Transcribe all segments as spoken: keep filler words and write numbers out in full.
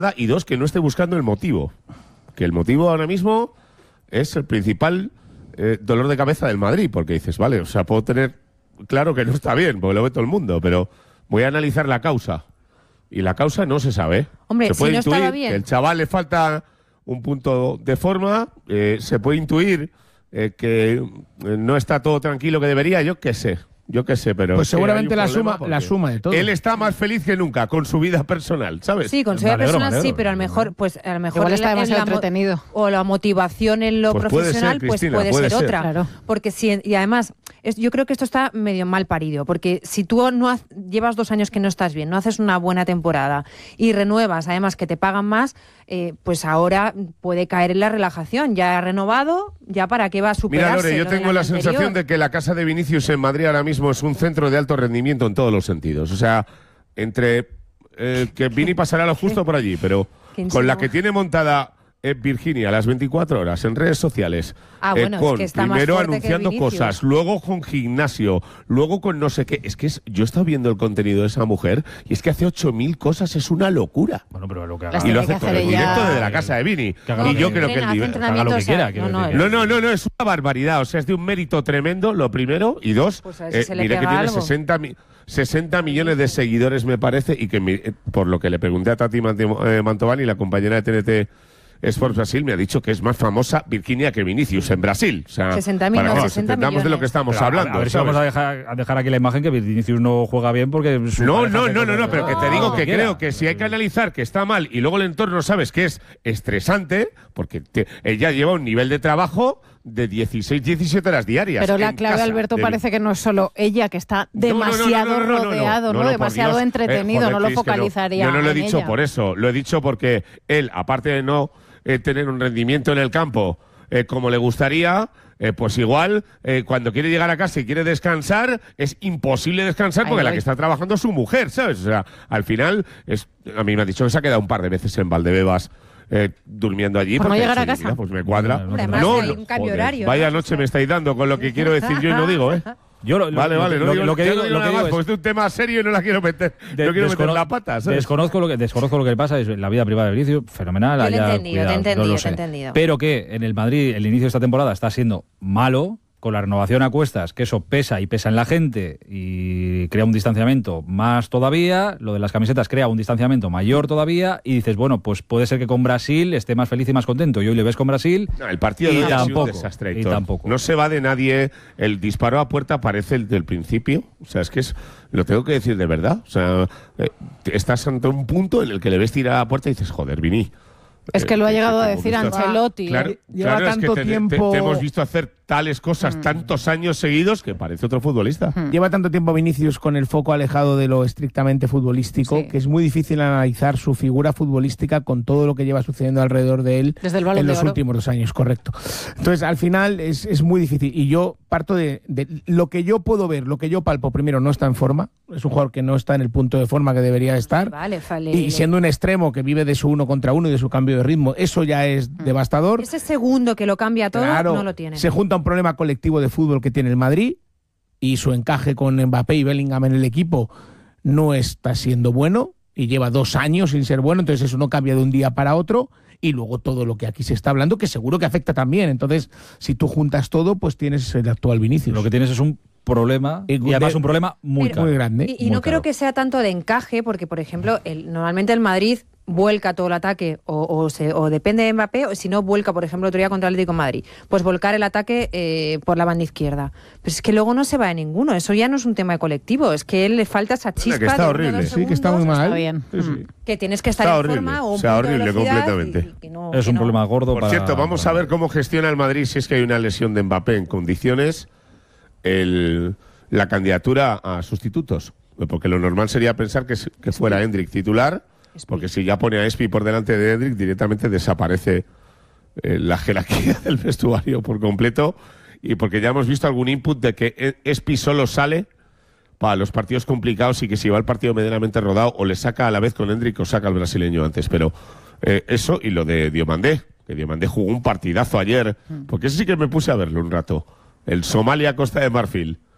y dos, que no esté buscando el motivo. Que el motivo ahora mismo es el principal eh, dolor de cabeza del Madrid, porque dices, vale, o sea, puedo tener claro que no está bien, porque lo ve todo el mundo, pero voy a analizar la causa. Y la causa no se sabe. Hombre, se puede si no intuir estaba bien. que el chaval le falta un punto de forma, eh, se puede intuir eh, que eh, no está todo tranquilo que debería, yo qué sé. Yo qué sé, pero... Pues seguramente la suma, porque la suma de todo. Él está más feliz que nunca con su vida personal, ¿sabes? Sí, con su vida Me alegro, personal me alegro. sí, pero a lo mejor, pues a lo mejor Igual está en la- en demasiado la mo- entretenido. o la motivación en lo Pues puede profesional, ser, pues Cristina, puede, puede ser, ser. otra. Claro. Porque si y además es, yo creo que esto está medio mal parido, porque si tú no haz- llevas dos años que no estás bien, no haces una buena temporada y renuevas, además que te pagan más, eh, pues ahora puede caer en la relajación. Ya ha renovado, ya para qué va a superarse. Mira, Lore, yo lo del tengo año la anterior. sensación de que la casa de Vinicius en Madrid ahora mismo es un centro de alto rendimiento en todos los sentidos. O sea, entre eh, que Vini pasará lo justo por allí, pero ¿Quién con se la llama? que tiene montada eh, Virginia a las veinticuatro horas en redes sociales, Ah, eh, bueno, es con que está más primero fuerte que anunciando Vinicius. cosas, luego con gimnasio, luego con no sé qué. Es que es, yo he estado viendo el contenido de esa mujer y es que hace ocho mil cosas, es una locura. Bueno, pero lo que Las haga... Y lo tiene hace que todo hacer en ella. directo desde la casa de Vini. Que haga Y lo yo que creo que el Entrena, nivel... hace haga lo que entrenamientos, quiera, no, quiero no, decir. No, no, no, no, es una barbaridad. O sea, es de un mérito tremendo, lo primero. Y dos, Pues a ver si eh, se le mire que pega tiene algo. sesenta, mi- sesenta millones de seguidores, me parece, y que mi- eh, por lo que le pregunté a Tati Mante- eh, Mantovani, la compañera de T N T Sports Brasil, me ha dicho que es más famosa Virginia que Vinicius en Brasil. O sea, sesenta mil, para no, que nos sesenta entendamos de lo que millones. estamos Pero a- hablando. A, ver si ¿sabes? vamos a dejar, a dejar aquí la imagen que Vinicius no juega bien porque... su No, pareja no, hace no, no, cosas no, de- pero que te Ah, digo lo que quiera. creo que si hay que analizar que está mal y luego el entorno sabes que es estresante, porque te- ella lleva un nivel de trabajo de dieciséis, diecisiete horas diarias. Pero la en clave, casa, Alberto, de- parece que no es solo ella, que está No, no, no, no, demasiado no, no, no, no, rodeado, no, ¿no? no, por demasiado Dios. entretenido, Eh, joder, no lo Cris, que focalizaría Yo no lo he en dicho ella. por eso, lo he dicho porque él, aparte de no eh, tener un rendimiento en el campo eh, como le gustaría, eh, pues igual eh, cuando quiere llegar a casa y quiere descansar, es imposible descansar Ahí porque la voy. que está trabajando es su mujer, ¿sabes? O sea, al final, es, a mí me ha dicho que se ha quedado un par de veces en Valdebebas eh, durmiendo allí. Por no porque llegar a dice, casa. "Mira, pues me cuadra. Hombre, Hombre, además hay un cambio horario, Vaya ¿no? noche me estáis dando con lo que quiero decir yo y no digo, ¿eh? Yo lo, lo- Vale, lo- vale, lo, no digo, lo que ya digo, no digo lo que nada digo más, es- porque es un tema serio y no la quiero meter, de- no quiero meter descono- la pata, ¿sabes? Desconozco lo que desconozco lo que pasa, es la vida privada de Vinicius, fenomenal. Yo te he allá, entendido, te he cuidado, entendido, no lo te he sé. entendido. Pero que en el Madrid el inicio de esta temporada está siendo malo, con la renovación a cuestas, que eso pesa y pesa en la gente y crea un distanciamiento más todavía, lo de las camisetas crea un distanciamiento mayor todavía y dices, bueno, pues puede ser que con Brasil esté más feliz y más contento. Y hoy le ves con Brasil No, el partido y de hoy ha sido tampoco, un desastre, y Héctor. tampoco. No se va de nadie. El disparo a puerta parece el del principio. O sea, es que es, lo tengo que decir de verdad. O sea, eh, estás ante un punto en el que le ves tirar a puerta y dices, joder, Vini. Es que lo ha Eh, llegado a te hemos decir visto- Ancelotti. Claro, ¿eh? Lleva claro, es que tanto te- te- tiempo- te hemos visto hacer tales cosas tantos años seguidos que parece otro futbolista. Lleva tanto tiempo Vinicius con el foco alejado de lo estrictamente futbolístico, Sí. que es muy difícil analizar su figura futbolística con todo lo que lleva sucediendo alrededor de él Desde el Balón en de los Oro. últimos dos años, correcto. Entonces, al final es, es muy difícil. Y yo parto de, de lo que yo puedo ver, lo que yo palpo. Primero, no está en forma. Es un jugador que no está en el punto de forma que debería estar. Vale, vale. Y siendo un extremo que vive de su uno contra uno y de su cambio de ritmo, eso ya es devastador. Ese segundo que lo cambia todo Claro, no lo tiene. se junta un problema colectivo de fútbol que tiene el Madrid y su encaje con Mbappé y Bellingham en el equipo no está siendo bueno y lleva dos años sin ser bueno, entonces eso no cambia de un día para otro y luego todo lo que aquí se está hablando que seguro que afecta también. Entonces, si tú juntas todo, pues tienes el actual Vinicius. lo que tienes es un problema Y y además de- un problema muy Pero- caro. muy grande. Y, y Muy no creo caro. que sea tanto de encaje, porque, por ejemplo, el, normalmente el Madrid vuelca todo el ataque o, o, se, o depende de Mbappé, o si no, vuelca, por ejemplo, otro día contra el Atlético de Madrid, pues volcar el ataque eh, por la banda izquierda. Pero es que luego no se va de ninguno, eso ya no es un tema de colectivo, es que él le falta esa chispa que está de uno o horrible. dos Sí, que está segundos, muy mal. Está bien. Sí, sí. que tienes que estar Está en horrible, forma o un o sea, punto de horrible velocidad completamente. y- y que no- Es que un no. problema gordo Por para... cierto, vamos a ver cómo gestiona el Madrid si es que hay una lesión de Mbappé en condiciones el, la candidatura a sustitutos. Porque lo normal sería pensar que, s- que fuera Hendrik titular, porque si ya pone a Espi por delante de Hendrik, directamente desaparece eh, la jerarquía del vestuario por completo. Y porque ya hemos visto algún input de que E- Espi solo sale para los partidos complicados y que si va el partido medianamente rodado o le saca a la vez con Hendrik o saca al brasileño antes. Pero eh, eso y lo de Diomandé, que Diomandé jugó un partidazo ayer, porque ese sí que me puse a verlo un rato. El Somalia-Costa de Marfil.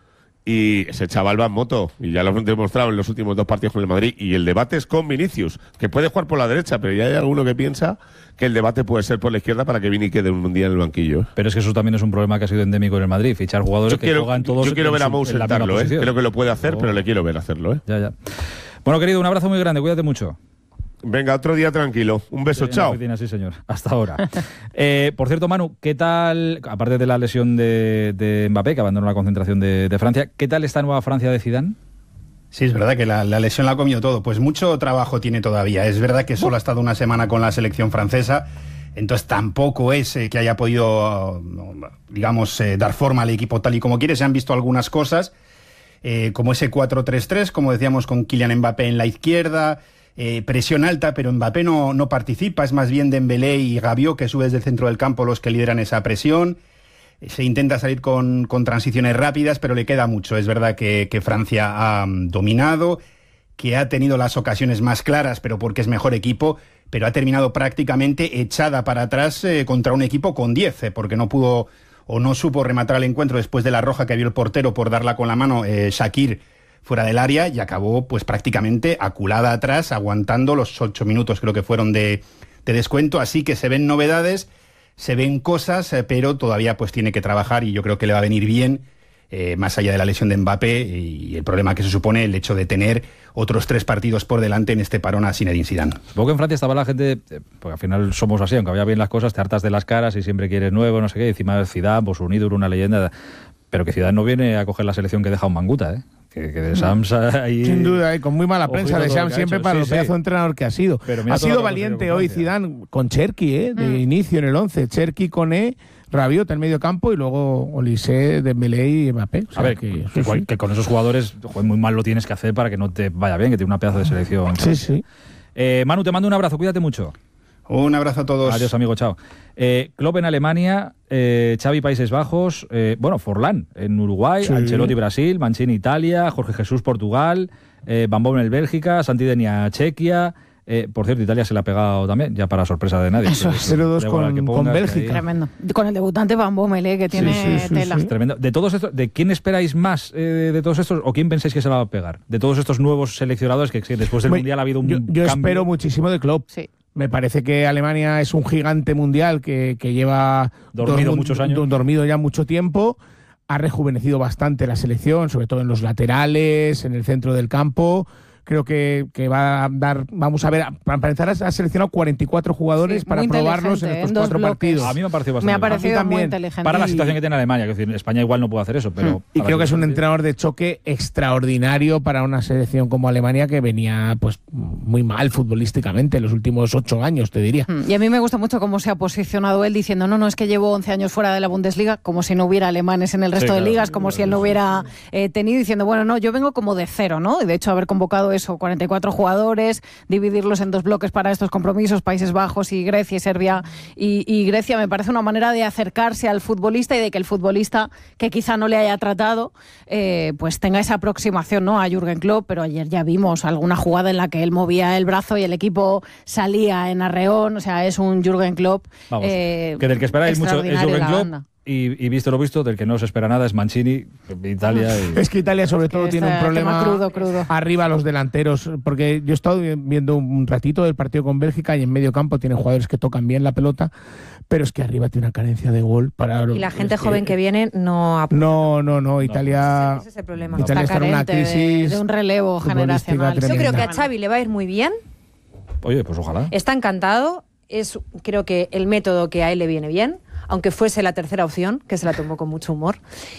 Y ese chaval va en moto, y ya lo hemos demostrado en los últimos dos partidos con el Madrid. Y el debate es con Vinicius, que puede jugar por la derecha, pero ya hay alguno que piensa que el debate puede ser por la izquierda para que Vini quede un día en el banquillo. Pero es que eso también es un problema que ha sido endémico en el Madrid, fichar jugadores Yo que quiero, juegan todos yo quiero en ver a su- Mou en la misma sentarlo, ¿eh? posición. Creo que lo puede hacer, Oh. pero le quiero ver hacerlo, ¿eh? Ya, ya. Bueno, querido, un abrazo muy grande, cuídate mucho. Venga, otro día tranquilo. Un beso, En la chao. oficina, sí, señor. Hasta ahora. eh, por cierto, Manu, ¿qué tal, aparte de la lesión de, de Mbappé, que abandonó la concentración de, de Francia, ¿qué tal esta nueva Francia de Zidane? Sí, es verdad que la, la lesión la ha comido todo. Pues mucho trabajo tiene todavía. Es verdad que solo ha estado una semana con la selección francesa, entonces tampoco es eh, que haya podido, uh, digamos, eh, dar forma al equipo tal y como quiere. Se han visto algunas cosas, eh, como ese cuatro tres tres, como decíamos, con Kylian Mbappé en la izquierda, eh, presión alta, pero Mbappé no, no participa. Es más bien Dembélé y Rabiot, que sube desde el centro del campo, los que lideran esa presión. Se intenta salir con, con transiciones rápidas, pero le queda mucho. Es verdad que, que Francia ha um, dominado, que ha tenido las ocasiones más claras, pero porque es mejor equipo, pero ha terminado prácticamente echada para atrás eh, contra un equipo con diez, eh, porque no pudo o no supo rematar el encuentro después de la roja que vio el portero por darla con la mano eh, Shaqiri fuera del área, y acabó pues prácticamente aculada atrás, aguantando los ocho minutos creo que fueron de, de descuento. Así que se ven novedades, se ven cosas, eh, pero todavía pues tiene que trabajar, y yo creo que le va a venir bien, eh, más allá de la lesión de Mbappé y el problema que se supone el hecho de tener otros tres partidos por delante en este parón a Zinedine Zidane. Supongo que en Francia estaba la gente, eh, porque al final somos así, aunque vaya bien las cosas, te hartas de las caras y siempre quieres nuevo, no sé qué, y encima de Zidane, pues un ídolo, una leyenda, pero que Zidane no viene a coger la selección que deja un Manguta, ¿eh? Que, que de Shams ahí... Sin duda, y con muy mala prensa de Ojito todo lo Shams que ha siempre hecho. para Sí, el sí. pedazo de entrenador que ha sido. Pero mira Ha todo sido lo que ha valiente conseguido con hoy Francia. Zidane con Cherki, ¿eh? De Mm. inicio en el once. Cherki, Koné, Rabiot en medio campo y luego Olise, Dembélé y Mbappé. O sea, A ver, que, que, sí, cual- sí. que con esos jugadores joder, muy mal lo tienes que hacer para que no te vaya bien, que tiene una pedazo de selección. Sí, sí. Eh, Manu, te mando un abrazo, cuídate mucho. Un abrazo a todos. Adiós, amigo, chao. Eh, Klopp en Alemania, eh, Xavi Países Bajos, eh, bueno, Forlán en Uruguay, Sí. Ancelotti Brasil, Mancini Italia, Jorge Jesús Portugal, eh, Van Bommel Bélgica, Santidenia Chequia. Eh, por cierto, Italia se le ha pegado también, ya para sorpresa de nadie. Eso Pero- es. cero dos da igual al con- que con pongas, que Bélgica. ahí- Tremendo. Con el debutante Van Bommel, eh, que tiene sí, sí, tela. sí. Tremendo. De todos estos, ¿de quién esperáis más eh, de todos estos? ¿O quién pensáis que se la va a pegar? De todos estos nuevos seleccionadores que, que después del Muy- Mundial ha habido un yo, yo cambio. espero muchísimo de Klopp. Sí. Me parece que Alemania es un gigante mundial que, que lleva Dormido dos- muchos años. do- dormido ya mucho tiempo. Ha rejuvenecido bastante la selección, sobre todo en los laterales, en el centro del campo. Creo que, que va a dar, vamos a ver, para empezar ha seleccionado cuarenta y cuatro jugadores Sí, para muy probarlos en inteligente, estos en dos cuatro bloques. partidos. A mí me ha parecido Me bastante ha bien. parecido también. muy inteligente. Para la Y- situación que tiene Alemania, que es decir, España igual no puede hacer eso, pero... Y para creo que es un sí. entrenador de choque extraordinario para una selección como Alemania que venía pues muy mal futbolísticamente en los últimos ocho años, te diría. Mm, Y a mí me gusta mucho cómo se ha posicionado él diciendo, no, no, es que llevo once años fuera de la Bundesliga, como si no hubiera alemanes en el resto Sí, de claro. ligas, como si él no hubiera eh, tenido, diciendo, bueno, no, yo vengo como de cero, ¿no? Y de hecho haber convocado eso, cuarenta y cuatro jugadores, dividirlos en dos bloques para estos compromisos, Países Bajos y Grecia y Serbia y, y Grecia, me parece una manera de acercarse al futbolista y de que el futbolista que quizá no le haya tratado, eh, pues tenga esa aproximación, ¿no?, a Jürgen Klopp. Pero ayer ya vimos alguna jugada en la que él movía el brazo y el equipo salía en arreón. O sea, es un Jürgen Klopp Vamos, eh, que del que esperáis mucho es extraordinario Jürgen la Klopp banda. y, y visto lo visto, del que no se espera nada es Mancini, Italia y... Es que Italia sobre todo que tiene un este problema tema crudo, crudo. arriba los delanteros, porque yo he estado viendo un ratito del partido con Bélgica y en medio campo tienen jugadores que tocan bien la pelota, pero es que arriba tiene una carencia de gol para Y la gente es joven que viene no apunta. No, no, no, Italia Ese es el problema. Italia Está está en una carente de- crisis de un relevo futbolística generacional. Yo creo que a tremenda. Xavi le va a ir muy bien. Oye, pues ojalá. Está encantado. Es, creo que el método que a él le viene bien, aunque fuese la tercera opción, que se la tomó con mucho humor.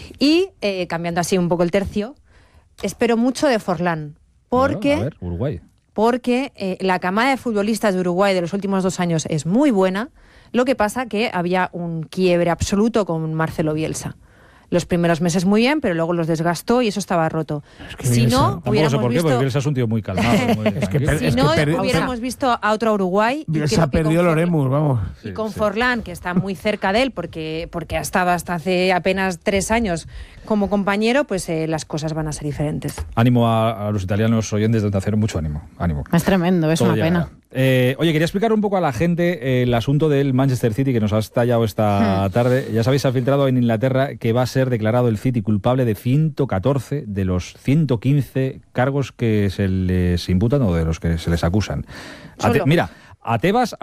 Y eh, cambiando así un poco el tercio, espero mucho de Forlán, porque, Bueno, a ver, Uruguay. porque eh, la camada de futbolistas de Uruguay de los últimos dos años es muy buena. Lo que pasa que había un quiebre absoluto con Marcelo Bielsa. Los primeros meses muy bien, pero luego los desgastó y eso estaba roto. que Si Bielsa- no, Tampoco sé hubiéramos por qué, visto... porque Bielsa es un tío muy calmado. Muy Es que tranquilo. per- Si es que no, perdi- hubiéramos visto a otro Uruguay. y Bielsa que- ha y con perdido el Forlán- Oremus, vamos. Y Sí, con sí. Forlán, que está muy cerca de él, porque, porque ha estado hasta hace apenas tres años como compañero, pues eh, las cosas van a ser diferentes. Ánimo a, a los italianos oyentes de Onda Cero, mucho ánimo. ánimo. Es tremendo, es Todo una llegará. pena. Eh, oye, quería explicar un poco a la gente eh, el asunto del Manchester City que nos ha estallado esta hmm. tarde. Ya sabéis, se ha filtrado en Inglaterra que va a ser declarado el City culpable de ciento catorce de los ciento quince cargos que se les imputan o de los que se les acusan. A te, mira, a Tebas